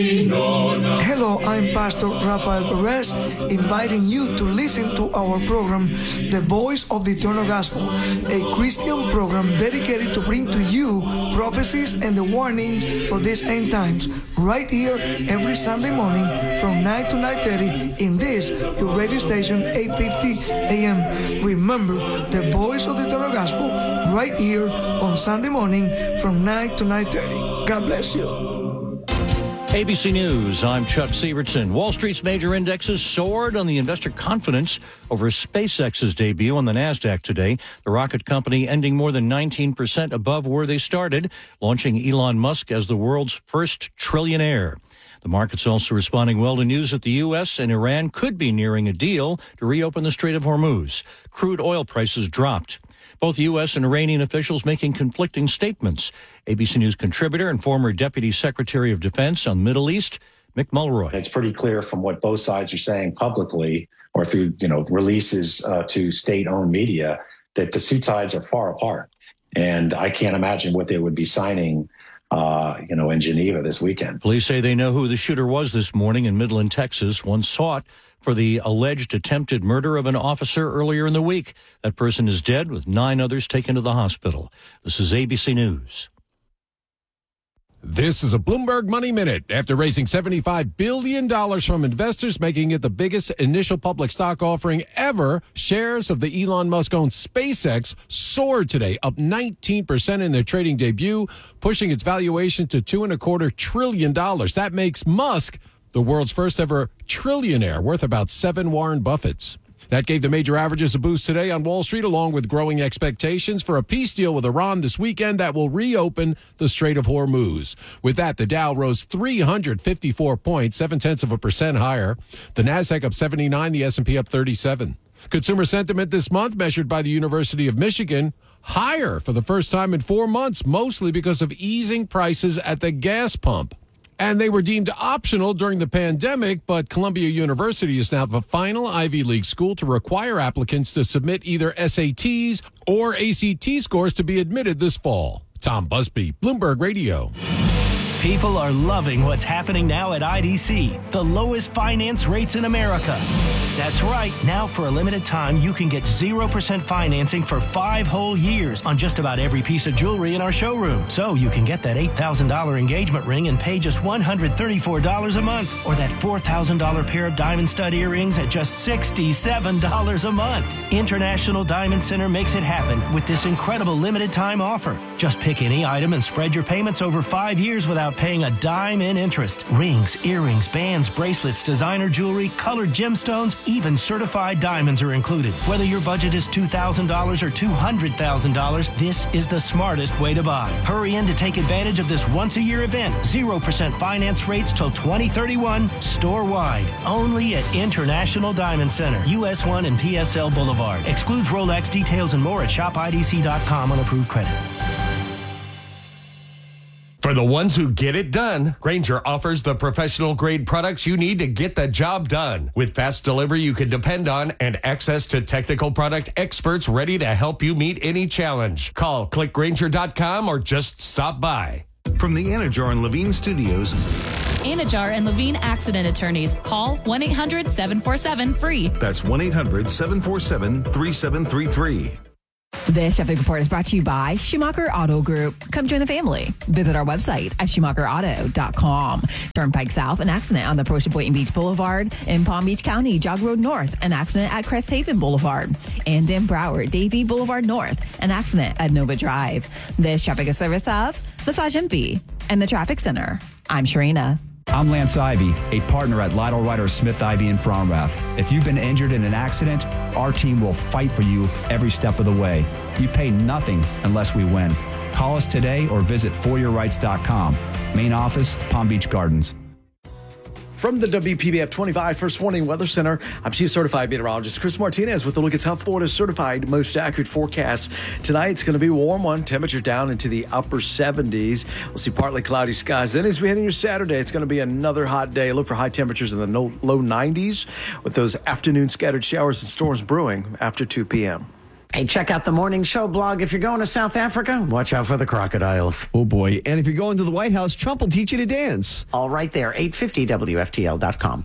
Hello, I'm Pastor Rafael Perez, inviting you to listen to our program, The Voice of the Eternal Gospel, a Christian program dedicated to bring to you prophecies and the warnings for these end times, right here every Sunday morning from 9 to 9:30 in this, your radio station, 850 AM. Remember, The Voice of the Eternal Gospel, right here on Sunday morning from 9 to 9:30. God bless you. ABC News, I'm Chuck Sievertson. Wall Street's major indexes soared on the investor confidence over SpaceX's debut on the NASDAQ today. The rocket company ending more than 19% above where they started, launching Elon Musk as the world's first trillionaire. The market's also responding well to news that the U.S. and Iran could be nearing a deal to reopen the Strait of Hormuz. Crude oil prices dropped. Both U.S. and Iranian officials making conflicting statements. ABC News contributor and former Deputy Secretary of Defense on the Middle East, Mick Mulroy. It's pretty clear from what both sides are saying publicly or through, releases to state-owned media that the two sides are far apart. And I can't imagine what they would be signing in Geneva this weekend. Police say they know who the shooter was this morning in Midland, Texas, one sought for the alleged attempted murder of an officer earlier in the week. That person is dead, with 9 others taken to the hospital. This is ABC News. This is a Bloomberg Money Minute. After raising $75 billion from investors, making it the biggest initial public stock offering ever, shares of the Elon Musk-owned SpaceX soared today, up 19% in their trading debut, pushing its valuation to $2.25 trillion. That makes Musk the world's first ever trillionaire, worth about 7 Warren Buffetts. That gave the major averages a boost today on Wall Street, along with growing expectations for a peace deal with Iran this weekend that will reopen the Strait of Hormuz. With that, the Dow rose 354 points, 0.7% higher. The Nasdaq up 79, the S&P up 37. Consumer sentiment this month, measured by the University of Michigan, higher for the first time in 4 months, mostly because of easing prices at the gas pump. And they were deemed optional during the pandemic, but Columbia University is now the final Ivy League school to require applicants to submit either SATs or ACT scores to be admitted this fall. Tom Busby, Bloomberg Radio. People are loving what's happening now at IDC, the lowest finance rates in America. That's right. Now, for a limited time, you can get 0% financing for 5 whole years on just about every piece of jewelry in our showroom. So you can get that $8,000 engagement ring and pay just $134 a month, or that $4,000 pair of diamond stud earrings at just $67 a month. International Diamond Center makes it happen with this incredible limited time offer. Just pick any item and spread your payments over 5 years without paying a dime in interest. Rings, earrings, bands, bracelets, designer jewelry, colored gemstones, even certified diamonds are included. Whether your budget is $2,000 or $200,000, this is the smartest way to buy. Hurry in to take advantage of this once-a-year event. 0% finance rates till 2031, store-wide. Only at International Diamond Center, US 1 and PSL Boulevard. Excludes Rolex. Details and more at shopidc.com on approved credit. For the ones who get it done, Grainger offers the professional-grade products you need to get the job done. With fast delivery you can depend on and access to technical product experts ready to help you meet any challenge. Call clickgrainger.com or just stop by. From the Anajar and Levine Studios. Anajar and Levine Accident Attorneys. Call 1-800-747-FREE. That's 1-800-747-3733. This traffic report is brought to you by Schumacher Auto Group. Come join the family. Visit our website at SchumacherAuto.com. Turnpike South, an accident on the approach to Boynton Beach Boulevard. In Palm Beach County, Jog Road North, an accident at Crest Haven Boulevard. And in Broward, Davie Boulevard North, an accident at Nova Drive. This traffic is service of Massage Envy and the Traffic Center. I'm Sharina. I'm Lance Ivy, a partner at Lytle Ryder Smith Ivy in Fromrath. If you've been injured in an accident, our team will fight for you every step of the way. You pay nothing unless we win. Call us today or visit foryourrights.com. Main office, Palm Beach Gardens. From the WPBF 25 First Warning Weather Center, I'm Chief Certified Meteorologist Chris Martinez with a look at South Florida's certified most accurate forecast. Tonight, it's going to be a warm one. Temperatures down into the upper 70s. We'll see partly cloudy skies. Then as we head into Saturday, it's going to be another hot day. Look for high temperatures in the low 90s with those afternoon scattered showers and storms brewing after 2 p.m. Hey, check out the Morning Show blog. If you're going to South Africa, watch out for the crocodiles. Oh, boy. And if you're going to the White House, Trump will teach you to dance. All right there, 850WFTL.com.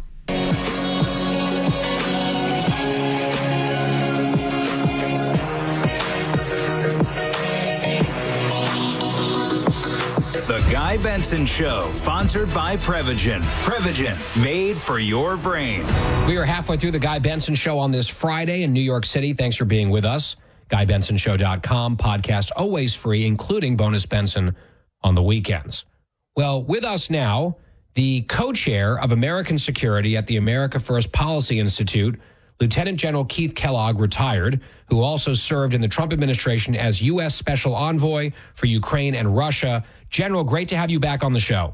The Guy Benson Show, sponsored by Prevagen. Prevagen, made for your brain. We are halfway through the Guy Benson Show on this Friday in New York City. Thanks for being with us. GuyBensonShow.com, podcast always free, including Bonus Benson on the weekends. Well, with us now, the co-chair of American Security at the America First Policy Institute, Lieutenant General Keith Kellogg, retired, who also served in the Trump administration as U.S. Special Envoy for Ukraine and Russia. General, great to have you back on the show.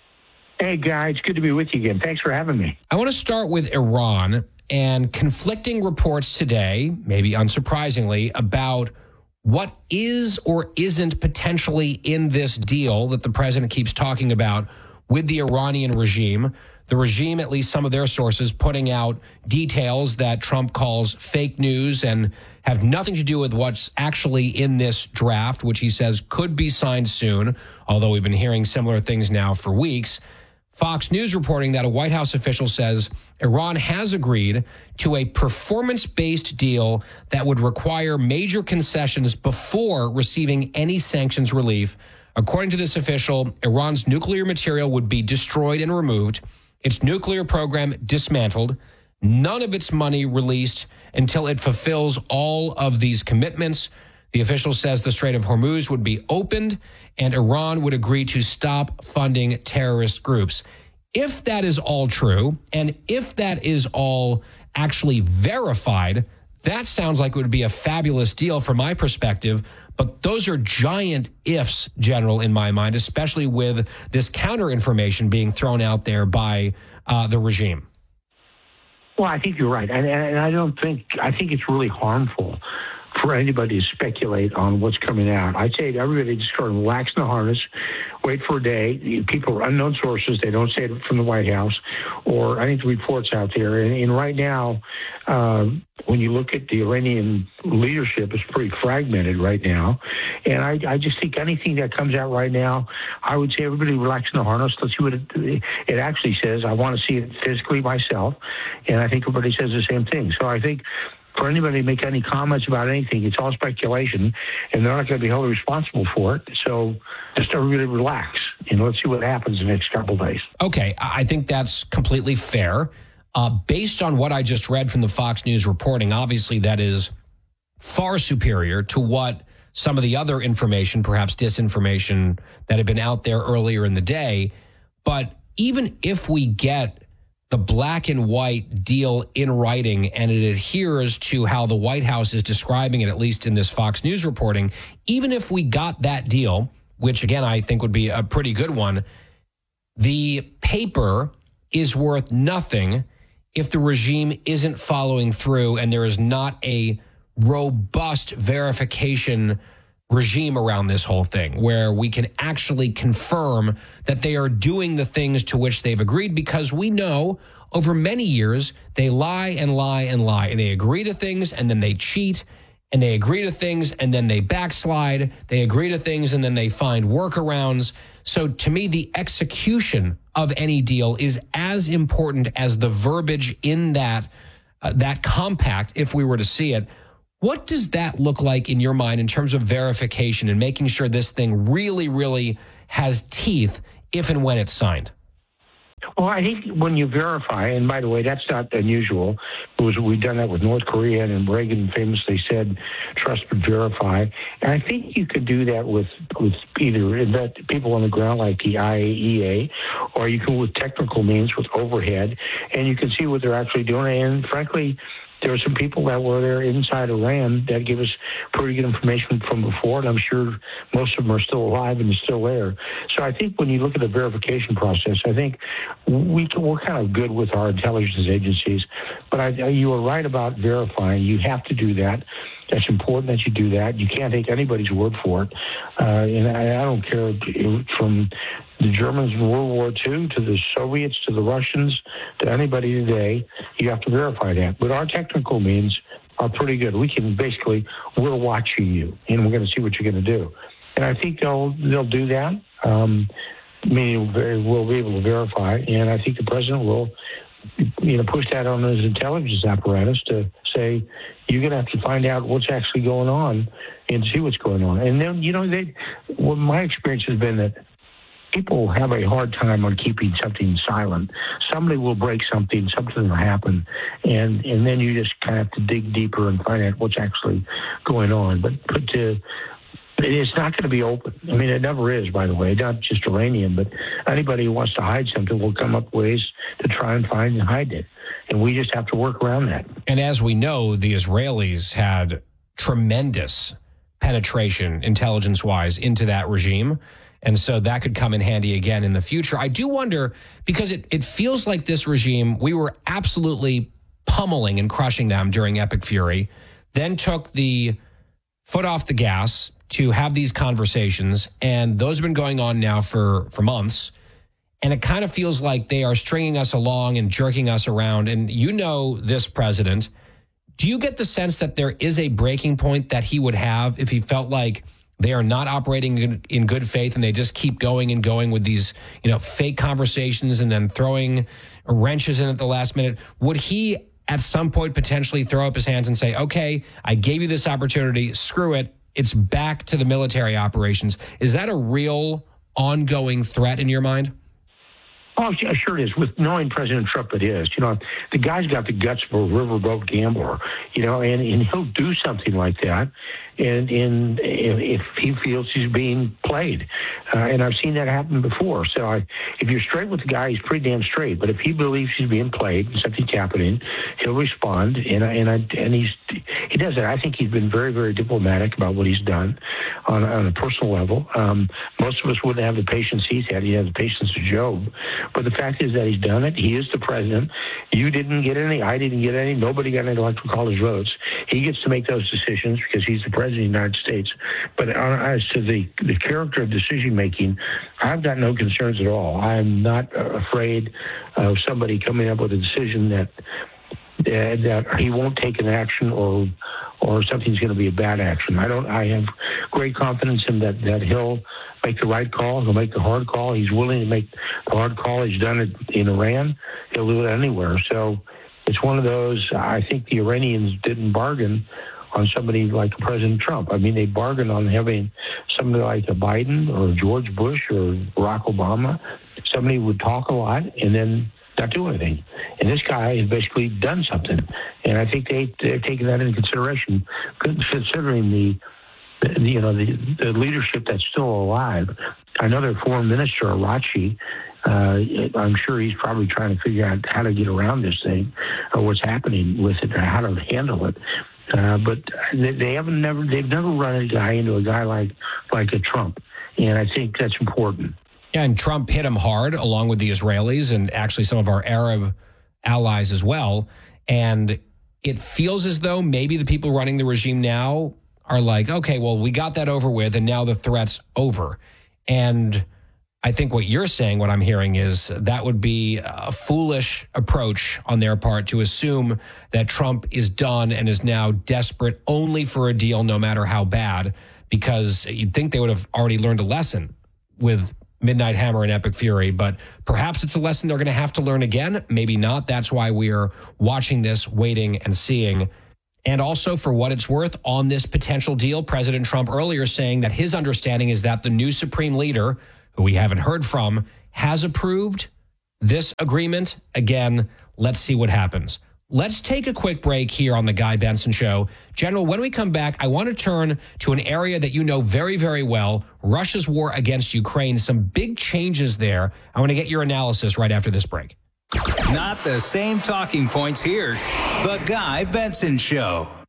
Hey, Guy, it's good to be with you again. Thanks for having me. I want to start with Iran and conflicting reports today, maybe unsurprisingly, about what is or isn't potentially in this deal that the president keeps talking about with the Iranian regime. The regime, at least some of their sources, putting out details that Trump calls fake news and have nothing to do with what's actually in this draft, which he says could be signed soon, although we've been hearing similar things now for weeks. Fox News reporting that a White House official says Iran has agreed to a performance-based deal that would require major concessions before receiving any sanctions relief. According to this official, Iran's nuclear material would be destroyed and removed, its nuclear program dismantled, none of its money released until it fulfills all of these commitments. The official says the Strait of Hormuz would be opened and Iran would agree to stop funding terrorist groups. If that is all true, and if that is all actually verified, that sounds like it would be a fabulous deal from my perspective. But those are giant ifs, General, in my mind, especially with this counter information being thrown out there by the regime. Well, I think you're right. And I think it's really harmful for anybody to speculate on what's coming out. I say to everybody, just sort of relax in the harness, wait for a day. People are unknown sources. They don't say it from the White House, or I think the reports out there. And right now, when you look at the Iranian leadership, it's pretty fragmented right now. And I just think anything that comes out right now, I would say everybody relax in the harness. Let's see what it actually says. I want to see it physically myself. And I think everybody says the same thing. So I think for anybody to make any comments about anything, it's all speculation, and they're not going to be held responsible for it. So just everybody relax, and let's see what happens in the next couple of days. Okay, I think that's completely fair. Based on what I just read from the Fox News reporting, obviously that is far superior to what some of the other information, perhaps disinformation, that had been out there earlier in the day. But even if we get the black and white deal in writing and it adheres to how the White House is describing it, at least in this Fox News reporting, even if we got that deal, which again I think would be a pretty good one, the paper is worth nothing if the regime isn't following through and there is not a robust verification regime around this whole thing where we can actually confirm that they are doing the things to which they've agreed, because we know over many years they lie and lie and lie, and they agree to things and then they cheat, and they agree to things and then they backslide, they agree to things and then they find workarounds. So to me, the execution of any deal is as important as the verbiage in that compact, if we were to see it. What does that look like in your mind in terms of verification and making sure this thing really, really has teeth if and when it's signed? Well, I think when you verify, and by the way, that's not unusual. We've done that with North Korea, and Reagan famously said, trust but verify. And I think you could do that with either people on the ground like the IAEA, or you can with technical means with overhead, and you can see what they're actually doing. And frankly, there were some people that were there inside Iran that gave us pretty good information from before, and I'm sure most of them are still alive and still there. So I think when you look at the verification process, I think we're kind of good with our intelligence agencies. But you are right about verifying. You have to do that. That's important that you do that. You can't take anybody's word for it. And I don't care from the Germans in World War II to the Soviets to the Russians to anybody today. You have to verify that. But our technical means are pretty good. We're watching you, and we're going to see what you're going to do. And I think they'll do that. Meaning we'll be able to verify, and I think the president will, push that on his intelligence apparatus to say, you're going to have to find out what's actually going on and see what's going on. And then, my experience has been that people have a hard time on keeping something silent. Somebody will break something will happen, and then you just kind of have to dig deeper and find out what's actually going on. But it's not going to be open. I mean, it never is, by the way, not just Iranian, but anybody who wants to hide something will come up with ways to try and find and hide it. And we just have to work around that. And as we know, the Israelis had tremendous penetration, intelligence-wise, into that regime. And so that could come in handy again in the future. I do wonder, because it feels like this regime, we were absolutely pummeling and crushing them during Epic Fury, then took the foot off the gas to have these conversations, and those have been going on now for months. And it kind of feels like they are stringing us along and jerking us around. And this president, do you get the sense that there is a breaking point that he would have if he felt like they are not operating in good faith and they just keep going and going with these, fake conversations and then throwing wrenches in at the last minute? Would he at some point potentially throw up his hands and say, okay, I gave you this opportunity, screw it, it's back to the military operations? Is that a real ongoing threat in your mind? Oh, sure it is. With knowing President Trump, it is. The guy's got the guts of a riverboat gambler, and he'll do something like that. And if he feels he's being played. And I've seen that happen before. So if you're straight with the guy, he's pretty damn straight. But if he believes he's being played and something's happening, he'll respond. And he does that. I think he's been very, very diplomatic about what he's done on a personal level. Most of us wouldn't have the patience he's had. He has the patience of Job. But the fact is that he's done it. He is the president. You didn't get any. I didn't get any. Nobody got any electoral college votes. He gets to make those decisions because he's the president of the United States. But as to the character of decision-making, I've got no concerns at all. I'm not afraid of somebody coming up with a decision that he won't take an action or something's going to be a bad action. I have great confidence in that he'll make the right call. He'll make the hard call. He's willing to make the hard call. He's done it in Iran. He'll do it anywhere. So it's one of those, I think the Iranians didn't bargain on somebody like President Trump. I mean, they bargained on having somebody like a Biden or George Bush or Barack Obama. Somebody would talk a lot and then not do anything. And this guy has basically done something. And I think they've taken that into consideration, considering the leadership that's still alive. I know their foreign minister, Arachi, I'm sure he's probably trying to figure out how to get around this thing or what's happening with it or how to handle it. But they've never run a guy into a guy like a Trump. And I think that's important. Yeah, and Trump hit him hard along with the Israelis and actually some of our Arab allies as well. And it feels as though maybe the people running the regime now are like, okay, well, we got that over with and now the threat's over. And I think what you're saying, what I'm hearing is that would be a foolish approach on their part to assume that Trump is done and is now desperate only for a deal, no matter how bad, because you'd think they would have already learned a lesson with Midnight Hammer and Epic Fury, but perhaps it's a lesson they're going to have to learn again. Maybe not. That's why we're watching this, waiting and seeing. And also, for what it's worth, on this potential deal, President Trump earlier saying that his understanding is that the new supreme leader, who we haven't heard from, has approved this agreement. Again, let's see what happens. Let's take a quick break here on the Guy Benson Show. General, when we come back, I want to turn to an area that you know very, very well, Russia's war against Ukraine. Some big changes there. I want to get your analysis right after this break. Not the same talking points here. The Guy Benson Show.